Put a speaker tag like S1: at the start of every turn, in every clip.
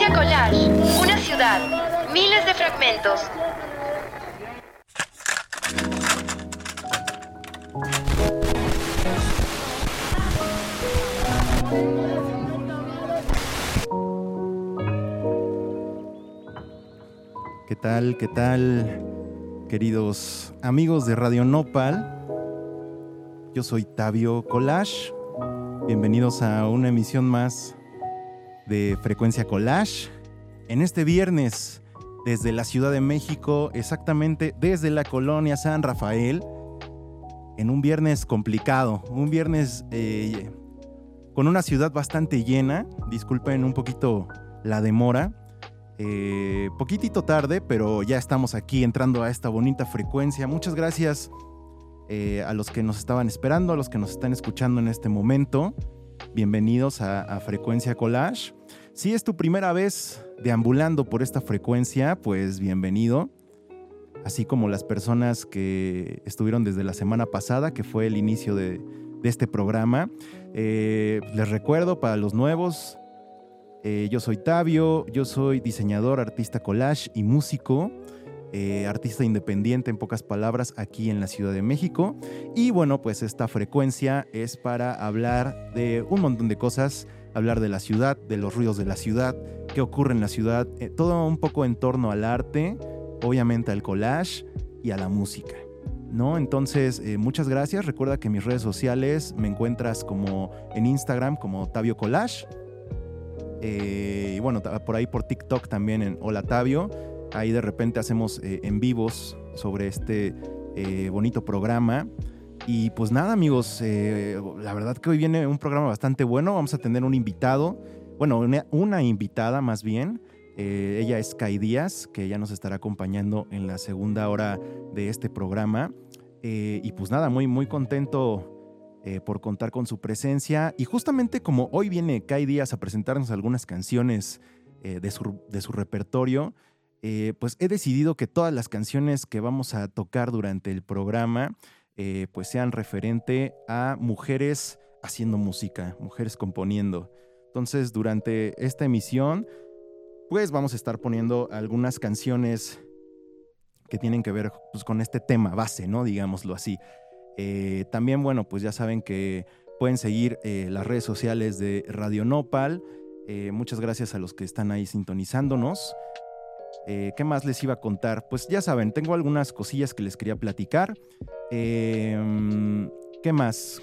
S1: Frecuencia Collage. Una ciudad, miles de fragmentos.
S2: ¿Qué tal? ¿Qué tal, queridos amigos de Radio Nopal? Yo soy Tabio Collage. Bienvenidos a una emisión más de Frecuencia Collage. En este viernes, desde la Ciudad de México, exactamente desde la colonia San Rafael, en un viernes complicado, un viernes con una ciudad bastante llena. Disculpen un poquito la demora. Poquitito tarde, pero ya estamos aquí entrando a esta bonita frecuencia. Muchas gracias a los que nos estaban esperando, a los que nos están escuchando en este momento. Bienvenidos a Frecuencia Collage. Si es tu primera vez deambulando por esta frecuencia, pues bienvenido. Así como las personas que estuvieron desde la semana pasada, que fue el inicio de este programa. Les recuerdo para los nuevos. Yo soy Tabio, yo soy diseñador, artista collage y músico, artista independiente en pocas palabras aquí en la Ciudad de México. Y bueno, pues esta frecuencia es para hablar de un montón de cosas, hablar de la ciudad, de los ruidos de la ciudad, qué ocurre en la ciudad, todo un poco en torno al arte, obviamente al collage y a la música, ¿no? Entonces, muchas gracias. Recuerda que en mis redes sociales me encuentras como en Instagram como Tabio Collage. Y bueno, por ahí por TikTok también en Hola Tabio. Ahí de repente hacemos en vivos sobre este bonito programa. Y pues nada, amigos, la verdad que hoy viene un programa bastante bueno. Vamos a tener un invitado, bueno, una invitada más bien. Ella es Kai Díaz, que ya nos estará acompañando en la segunda hora de este programa. Y pues nada, muy, muy contento por contar con su presencia. Y justamente como hoy viene Kai Díaz a presentarnos algunas canciones de su repertorio, pues he decidido que todas las canciones que vamos a tocar durante el programa pues sean referente a mujeres haciendo música, mujeres componiendo. Entonces, durante esta emisión, pues vamos a estar poniendo algunas canciones que tienen que ver pues, con este tema base, ¿no? Digámoslo así. También, bueno, pues ya saben que pueden seguir las redes sociales de Radio Nopal. Muchas gracias a los que están ahí sintonizándonos. ¿Qué más les iba a contar? Pues ya saben, tengo algunas cosillas que les quería platicar. ¿Qué más?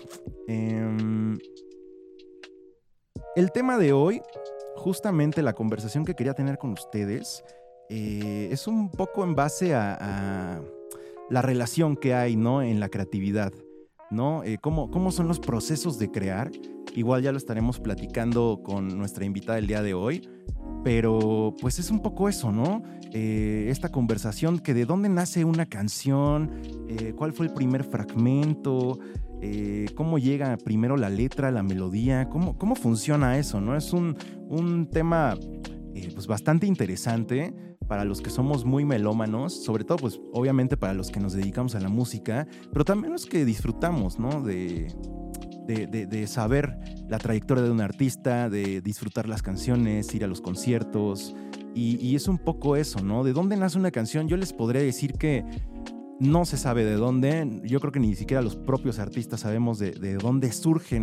S2: El tema de hoy, justamente la conversación que quería tener con ustedes, es un poco en base a la relación que hay, ¿no? En la creatividad, ¿no? ¿Cómo son los procesos de crear? Igual ya lo estaremos platicando con nuestra invitada el día de hoy, pero pues es un poco eso, ¿no? Esta conversación que de dónde nace una canción, cuál fue el primer fragmento, cómo llega primero la letra, la melodía, cómo funciona eso, ¿no? Es un tema pues bastante interesante para los que somos muy melómanos, sobre todo pues obviamente para los que nos dedicamos a la música, pero también los que disfrutamos, ¿no? De saber la trayectoria de un artista, de disfrutar las canciones, ir a los conciertos, y es un poco eso, ¿no? ¿De dónde nace una canción? Yo les podría decir que no se sabe de dónde. Yo creo que ni siquiera los propios artistas sabemos de dónde surgen